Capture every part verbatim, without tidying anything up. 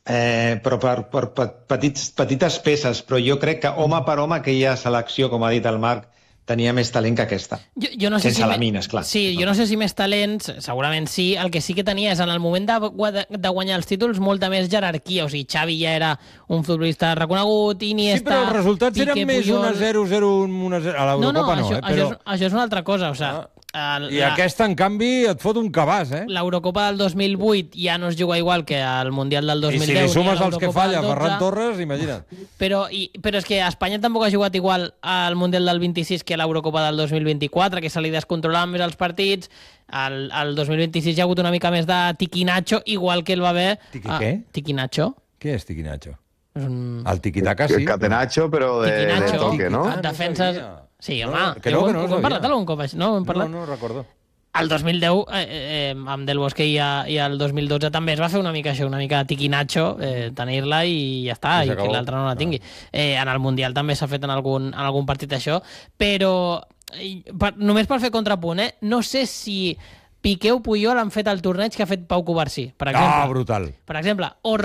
eh, però per, per, per petits, petites peces, però jo crec que home per home aquella selecció, com ha dit el Marc, tenia més talent que aquesta. Jo, jo no sé Sense si la me... mina, esclar. Sí, jo no sé si més talents, segurament sí. El que sí que tenia és en el moment de, de guanyar els títols molta més jerarquia. O sigui, Xavi ja era un futbolista reconegut, Iniesta... Sí, però els resultats Piqué, eren més Puyol... un a zero, zero, un a zero... A l'Eurocopa no, no, això, eh? Però... això, és, això és una altra cosa, o sigui... Ah. El, I la... aquesta, en canvi, et fot un cabàs, eh? L'Eurocopa del dos mil vuit ja no es juga igual que el Mundial del dos mil deu. I si li sumes els que falla Ferran Torres, imagina't. Però, i, però és que Espanya tampoc ha jugat igual al Mundial del vint-i-sis que a l'Eurocopa del dos mil vint-i-quatre, que se li descontrolaven més els partits. Al, al dos mil vint-i-sis hi ha hagut una mica més de tiquinacho, igual que el va haver... Tiqui ah, què? Tiquinacho. Què és tiquinacho? És un... El tiquitaca, sí. El catenacho, però de, de toque, no? Ah, defenses... Sí, home, no, que no, que no, ho hem parlat algun cop, no? Hem parlat? No, no recordo. El dos mil deu, eh, eh, amb Del Bosque i, a, i el dos mil dotze també es va fer una mica això, una mica tiquinacho, eh, tenir-la i ja està, i, i que l'altre no la tingui. Eh, en el Mundial també s'ha fet en algun, en algun partit això, però per, només per fer contrapunt, eh, no sé si Piqué o Puyol han fet el torneig que ha fet Pau Covarsí, per exemple. Ah, brutal. Per exemple, o,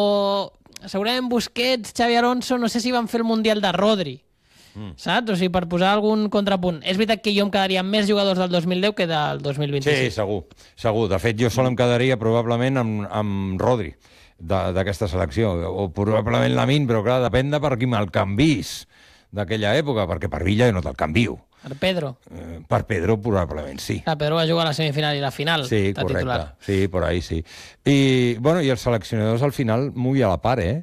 o segurament Busquets, Xavi Alonso, no sé si van fer el Mundial de Rodri. Mm. Saps? O sigui, per posar algun contrapunt. És veritat que jo em quedaria amb més jugadors del dos mil deu que del dos mil vint-i-sis. Sí, segur, segur. De fet, jo sol em quedaria probablement amb, amb Rodri d'aquesta selecció, o probablement Lamine, però clar, depèn de per qui me'l canvis d'aquella època, perquè per Villa no te'l canvio. Per Pedro? Eh, per Pedro probablement sí. Ah, Pedro va jugar a la semifinal i la final. Sí, correcte. Titular. Sí, por ahí sí. I, bueno, i els seleccionadors al final muy a la par, eh?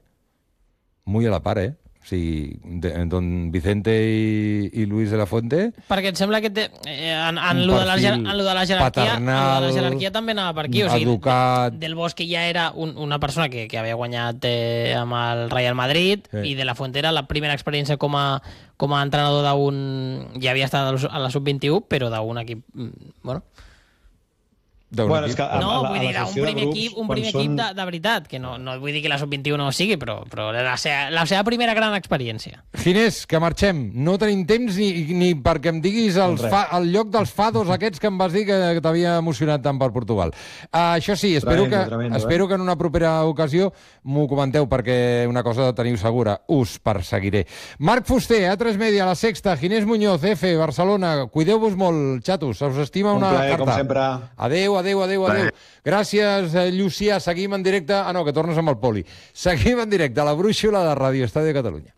Muy a la par, eh? Sí, de, don Vicente i, i Luis de la Fuente... Perquè et sembla que té, eh, en, en, lo de la, en lo de la jerarquia paternal, en lo de la jerarquia també anava per aquí. O sigui, educat... Del Bosque ja era un, una persona que, que havia guanyat eh, amb el Real Madrid, sí. I de la Fuente era la primera experiència com a, com a entrenador d'un... Ja havia estat a la sub vint-i-u, però d'un equip... Bueno... Bueno, és que a, no, a la, vull dir, a un primer grups, equip, un primer són... equip de, de veritat, que no, no vull dir que la sub vint-i-u no ho sigui, però, però la, seva, la seva primera gran experiència. Ginés, que marxem. No tenim temps ni, ni perquè em diguis el, fa, el lloc dels fados aquests que em vas dir que, que t'havia emocionat tant per Portugal. Uh, això sí, espero, tremendo, que, tremendo, espero eh? que en una propera ocasió m'ho comenteu, perquè una cosa teniu segura, us perseguiré. Marc Fuster, A tres Media, La Sexta, Ginés Muñoz, F, Barcelona. Cuideu-vos molt, xatos, us estima una plaer, carta. Com sempre. Adéu, adéu, adéu, adéu. Gràcies, Llucià. Seguim en directe... Ah, no, que tornes amb el Poli. Seguim en directe a la brúixola de Radio Estadio Catalunya.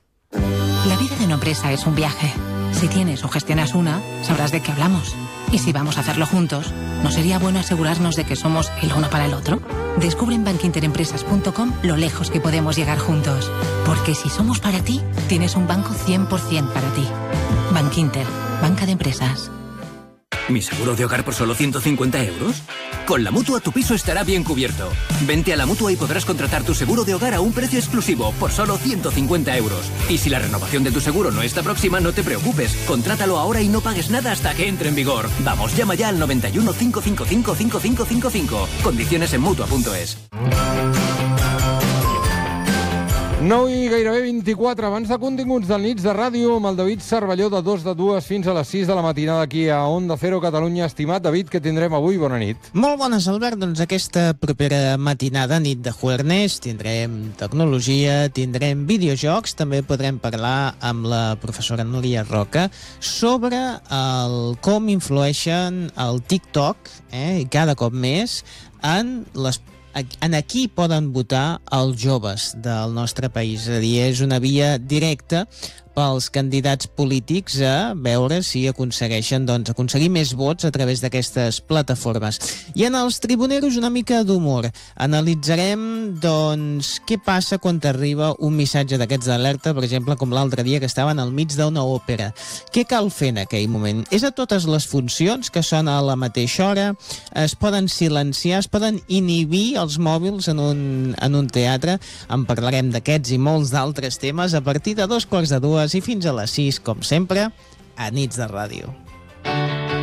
La vida de una empresa es un viaje. Si tienes o gestionas una, sabrás de qué hablamos. Y si vamos a hacerlo juntos, ¿no sería bueno asegurarnos de que somos el uno para el otro? Descubre en bankinterempresas punto com lo lejos que podemos llegar juntos. Porque si somos para ti, tienes un banco cien por ciento para ti. Bankinter, banca de empresas. ¿Mi seguro de hogar por solo ciento cincuenta euros? Con la Mutua tu piso estará bien cubierto. Vente a la Mutua y podrás contratar tu seguro de hogar a un precio exclusivo por solo ciento cincuenta euros. Y si la renovación de tu seguro no está próxima, no te preocupes. Contrátalo ahora y no pagues nada hasta que entre en vigor. Vamos, llama ya al noventa y uno, cinco cinco cinco, cinco cinco cinco cinco. Condiciones en Mutua punto es. nou i gairebé vint-i-quatre. Abans de continguts del Nits de Ràdio amb el David Cervelló de dos de dues fins a les sis de la matinada aquí a Onda Cero Catalunya. Estimat David, què tindrem avui? Bona nit. Molt bones, Albert. Doncs aquesta propera matinada, nit de jueves, tindrem tecnologia, tindrem videojocs, també podrem parlar amb la professora Núria Roca sobre el com influeixen el TikTok, eh, cada cop més, en les en aquí poden votar els joves del nostre país. És a dir, és una via directa pels candidats polítics a veure si aconsegueixen doncs, aconseguir més vots a través d'aquestes plataformes. I en els tribuneros una mica d'humor. Analitzarem doncs, què passa quan t'arriba un missatge d'aquests d'alerta, per exemple, com l'altre dia que estaven al mig d'una òpera. Què cal fer en aquell moment? És a totes les funcions que sona a la mateixa hora, es poden silenciar, es poden inhibir els mòbils en un, en un teatre. En parlarem d'aquests i molts d'altres temes a partir de dos quarts de dues i fins a les sis, com sempre, a Nits de Ràdio.